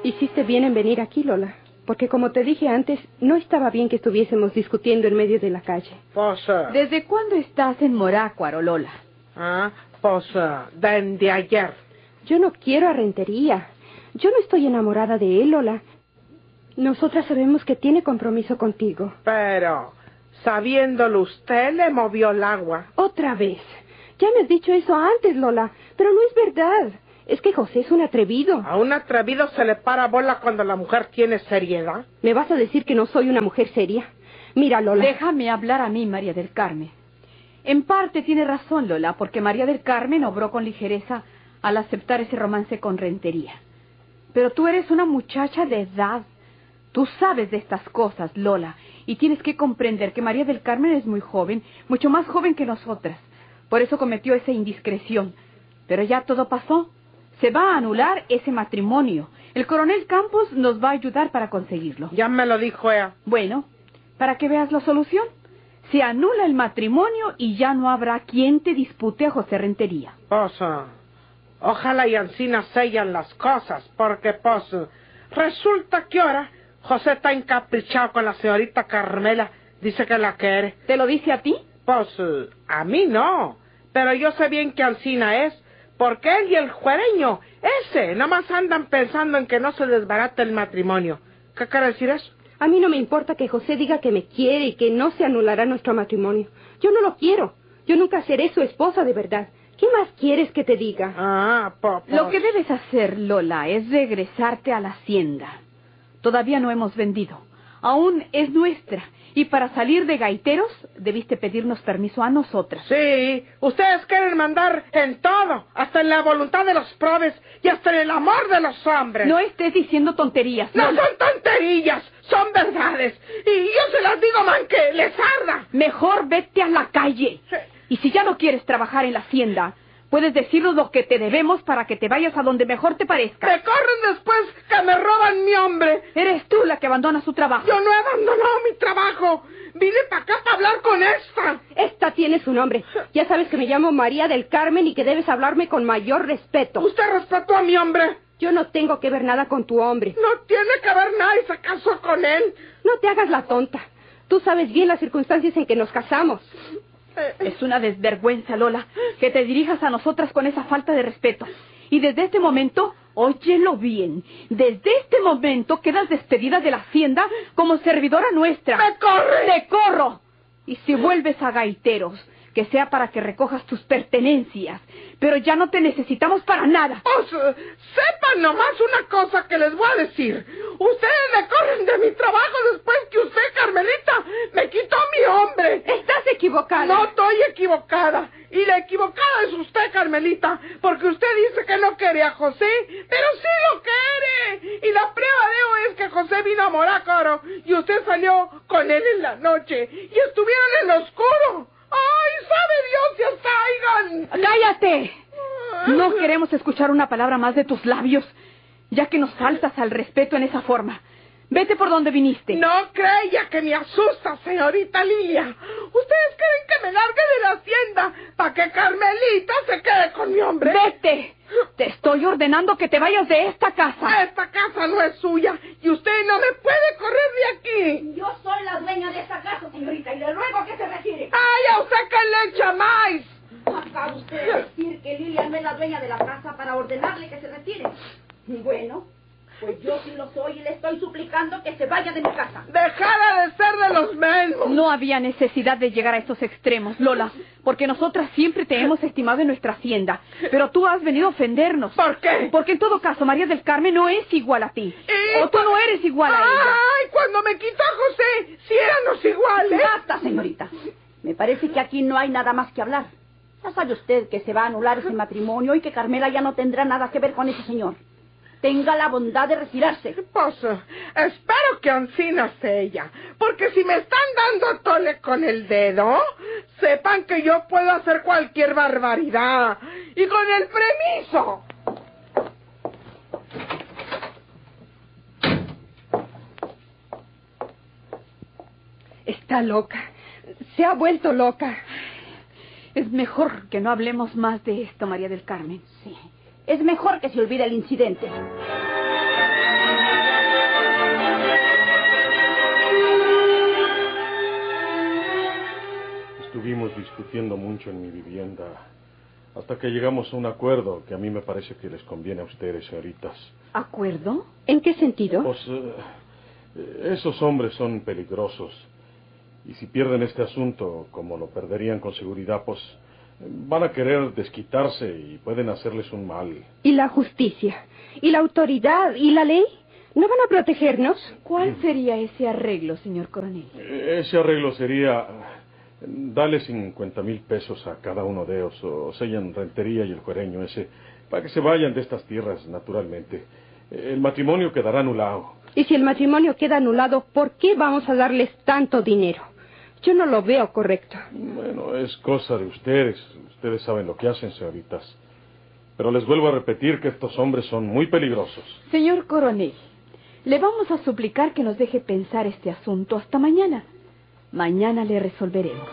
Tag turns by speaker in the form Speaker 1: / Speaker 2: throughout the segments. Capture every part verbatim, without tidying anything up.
Speaker 1: Hiciste bien en venir aquí, Lola. Porque como te dije antes, no estaba bien que estuviésemos discutiendo en medio de la calle.
Speaker 2: Pues... Uh...
Speaker 3: ¿Desde cuándo estás en Morácuaro, Lola?
Speaker 2: Ah, pues uh, desde ayer.
Speaker 1: Yo no quiero a Rentería. Yo no estoy enamorada de él, Lola. Nosotras sabemos que tiene compromiso contigo.
Speaker 2: Pero, sabiéndolo usted, le movió el agua.
Speaker 1: Otra vez. Ya me has dicho eso antes, Lola. Pero no es verdad. Es que José es un atrevido.
Speaker 2: A un atrevido se le para bola cuando la mujer tiene seriedad.
Speaker 1: ¿Me vas a decir que no soy una mujer seria? Mira, Lola.
Speaker 3: Déjame hablar a mí, María del Carmen. En parte tiene razón, Lola, porque María del Carmen obró con ligereza al aceptar ese romance con Rentería. Pero tú eres una muchacha de edad. Tú sabes de estas cosas, Lola, y tienes que comprender que María del Carmen es muy joven, mucho más joven que nosotras. Por eso cometió esa indiscreción. Pero ya todo pasó. Se va a anular ese matrimonio. El coronel Campos nos va a ayudar para conseguirlo.
Speaker 2: Ya me lo dijo ella.
Speaker 3: Bueno, para que veas la solución. Se anula el matrimonio y ya no habrá quien te dispute a José Rentería.
Speaker 2: Pues, uh, ojalá y ansí sellan las cosas, porque, pues, uh, resulta que ahora José está encaprichado con la señorita Carmela. Dice que la quiere.
Speaker 3: ¿Te lo dice a ti?
Speaker 2: Pues, uh, a mí no. Pero yo sé bien que Ancina es, porque él y el juereño, ese, nomás andan pensando en que no se desbarate el matrimonio. ¿Qué quiere decir eso?
Speaker 1: A mí no me importa que José diga que me quiere y que no se anulará nuestro matrimonio. Yo no lo quiero. Yo nunca seré su esposa de verdad. ¿Qué más quieres que te diga?
Speaker 2: Ah, pues...
Speaker 3: Lo que debes hacer, Lola, es regresarte a la hacienda. Todavía no hemos vendido. Aún es nuestra. Y para salir de gaiteros, debiste pedirnos permiso a nosotras.
Speaker 2: Sí, ustedes quieren mandar en todo, hasta en la voluntad de los probes y hasta en el amor de los hombres.
Speaker 3: No estés diciendo tonterías.
Speaker 2: No
Speaker 3: Lola.
Speaker 2: son tonterías, son verdades. Y yo se las digo, man, que les arda.
Speaker 3: Mejor vete a la calle.
Speaker 2: Sí.
Speaker 3: Y si ya no quieres trabajar en la hacienda, puedes decirnos lo que te debemos para que te vayas a donde mejor te parezca.
Speaker 2: Me corren después que me roban mi hombre.
Speaker 3: Eres tú la que abandona su trabajo.
Speaker 2: Yo no he abandonado mi trabajo. Vine para acá para hablar con esta.
Speaker 1: Esta tiene su nombre. Ya sabes que me llamo María del Carmen y que debes hablarme con mayor respeto.
Speaker 2: ¿Usted respetó a mi hombre?
Speaker 1: Yo no tengo que ver nada con tu hombre.
Speaker 2: No tiene que ver nada y se casó con él.
Speaker 1: No te hagas la tonta. Tú sabes bien las circunstancias en que nos casamos.
Speaker 3: Es una desvergüenza, Lola, que te dirijas a nosotras con esa falta de respeto. Y desde este momento, óyelo bien, desde este momento quedas despedida de la hacienda como servidora nuestra.
Speaker 2: ¡Me corre!
Speaker 3: ¡Te corro! Y si vuelves a gaiteros, que sea para que recojas tus pertenencias, pero ya no te necesitamos para nada.
Speaker 2: Pues, uh, sepan nomás una cosa que les voy a decir. Ustedes me corren de mi trabajo después que usted, Carmelita, me quitó mi hombre.
Speaker 1: Estás equivocada.
Speaker 2: No estoy equivocada. Y la equivocada es usted, Carmelita, porque usted dice que no quiere a José, pero sí lo quiere. Y la prueba de hoy es que José vino a Morácuaro y usted salió con él en la noche y estuvieron en lo oscuro. ¡Ay, sabe Dios si hasta hayan!
Speaker 3: ¡Cállate! No queremos escuchar una palabra más de tus labios, ya que nos faltas al respeto en esa forma. Vete por donde viniste.
Speaker 2: No creya que me asusta, señorita Lilia. Ustedes creen que me largue de la hacienda para que Carmelita se quede con mi hombre.
Speaker 3: ¡Vete! Te estoy ordenando que te vayas de esta casa.
Speaker 2: Esta casa no es suya y usted no me puede correr de aquí.
Speaker 4: Yo soy la dueña de esta casa, señorita, y le ruego que se retire.
Speaker 2: ¡Ay, a usted que le echa más!
Speaker 4: Acaba usted de decir que Lilia no es la dueña de la casa para ordenarle que se retire. Bueno, pues yo sí lo soy y le estoy suplicando que se vaya de mi casa.
Speaker 2: ¡Dejara de ser de los mismos!
Speaker 3: No había necesidad de llegar a estos extremos, Lola, porque nosotras siempre te hemos estimado en nuestra hacienda. Pero tú has venido a ofendernos.
Speaker 2: ¿Por qué?
Speaker 3: Porque en todo caso María del Carmen no es igual a ti.
Speaker 2: ¿Y?
Speaker 3: O tú no eres igual a ella.
Speaker 2: ¡Ay, cuando me quitó a José, si éramos iguales!
Speaker 4: Basta, señorita. Me parece que aquí no hay nada más que hablar. Ya sabe usted que se va a anular ese matrimonio y que Carmela ya no tendrá nada que ver con ese señor. Tenga la bondad de retirarse.
Speaker 2: Pues, uh, espero que Ancina sea ella, porque si me están dando tole con el dedo, sepan que yo puedo hacer cualquier barbaridad, y con el permiso.
Speaker 1: Está loca. Se ha vuelto loca.
Speaker 3: Es mejor que no hablemos más de esto, María del Carmen.
Speaker 4: Sí. Es mejor que se olvide el incidente.
Speaker 5: estuvimos discutiendo mucho en mi vivienda, hasta que llegamos a un acuerdo que a mí me parece que les conviene a ustedes, señoritas.
Speaker 3: ¿Acuerdo?
Speaker 1: ¿En qué sentido?
Speaker 5: Pues eh, esos hombres son peligrosos, y si pierden este asunto, como lo perderían con seguridad, pues van a querer desquitarse y pueden hacerles un mal.
Speaker 1: ¿Y la justicia? ¿Y la autoridad? ¿Y la ley? ¿No van a protegernos?
Speaker 3: ¿Cuál sería ese arreglo, señor coronel?
Speaker 5: Ese arreglo sería darle cincuenta mil pesos a cada uno de ellos, o sellan Rentería y el Juereño ese, para que se vayan de estas tierras, naturalmente. El matrimonio quedará anulado.
Speaker 1: Y si el matrimonio queda anulado, ¿por qué vamos a darles tanto dinero? Yo no lo veo correcto.
Speaker 5: Bueno, es cosa de ustedes. Ustedes saben lo que hacen, señoritas. Pero les vuelvo a repetir que estos hombres son muy peligrosos.
Speaker 3: Señor coronel, le vamos a suplicar que nos deje pensar este asunto hasta mañana. Mañana le resolveremos.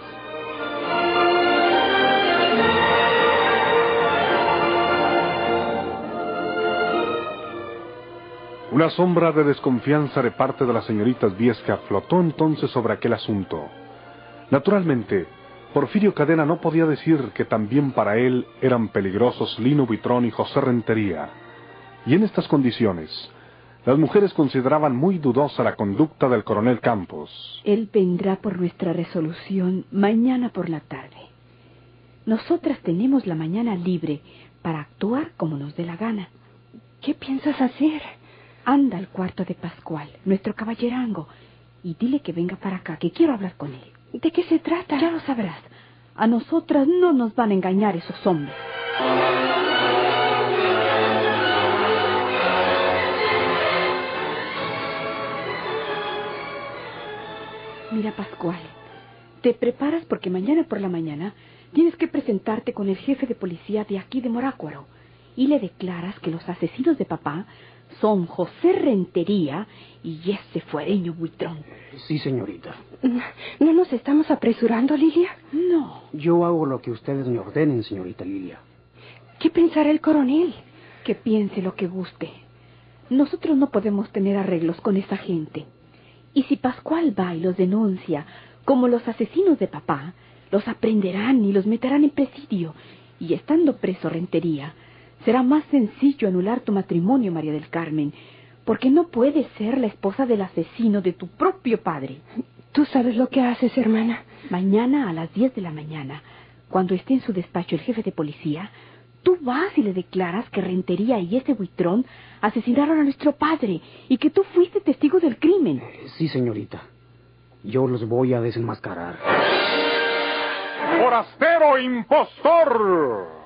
Speaker 6: Una sombra de desconfianza de parte de las señoritas Viesca flotó entonces sobre aquel asunto. Naturalmente, Porfirio Cadena no podía decir que también para él eran peligrosos Lino Buitrón y José Rentería. Y en estas condiciones, las mujeres consideraban muy dudosa la conducta del coronel Campos.
Speaker 3: Él vendrá por nuestra resolución mañana por la tarde. Nosotras tenemos la mañana libre para actuar como nos dé la gana.
Speaker 1: ¿Qué piensas hacer?
Speaker 3: Anda al cuarto de Pascual, nuestro caballerango, y dile que venga para acá, que quiero hablar con él.
Speaker 1: ¿De qué se trata?
Speaker 3: Ya lo sabrás. A nosotras no nos van a engañar esos hombres. Mira, Pascual, te preparas porque mañana por la mañana tienes que presentarte con el jefe de policía de aquí de Morácuaro y le declaras que los asesinos de papá son José Rentería y ese Fuereño Buitrón.
Speaker 7: Sí, señorita.
Speaker 1: ¿No nos estamos apresurando, Lilia?
Speaker 3: No.
Speaker 7: Yo hago lo que ustedes me ordenen, señorita Lilia.
Speaker 1: ¿Qué pensará el coronel?
Speaker 3: Que piense lo que guste. Nosotros no podemos tener arreglos con esa gente. Y si Pascual va y los denuncia como los asesinos de papá, los aprenderán y los meterán en presidio. Y estando preso Rentería, será más sencillo anular tu matrimonio, María del Carmen, porque no puedes ser la esposa del asesino de tu propio padre.
Speaker 1: ¿Tú sabes lo que haces, hermana?
Speaker 3: Mañana a las diez de la mañana, cuando esté en su despacho el jefe de policía, tú vas y le declaras que Rentería y ese Buitrón asesinaron a nuestro padre y que tú fuiste testigo del crimen.
Speaker 7: Eh, sí, señorita. Yo los voy a desenmascarar.
Speaker 6: ¡Forastero impostor!